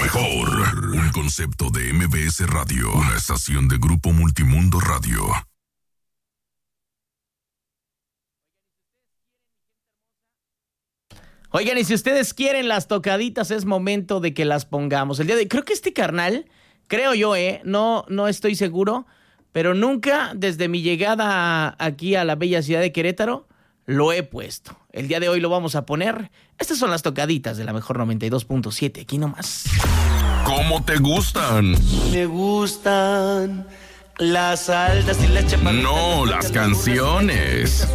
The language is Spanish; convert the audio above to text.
mejor. Un concepto de MBS Radio. Una estación de Grupo Multimundo Radio. Oigan, y si ustedes quieren las tocaditas, es momento de que las pongamos. El día de creo que este carnal, creo yo, no estoy seguro, pero nunca desde mi llegada aquí a la bella ciudad de Querétaro lo he puesto. El día de hoy lo vamos a poner. Estas son las tocaditas de la mejor 92.7, aquí nomás. ¿Cómo te gustan? Me gustan las altas y las chaparritas. No, las canciones.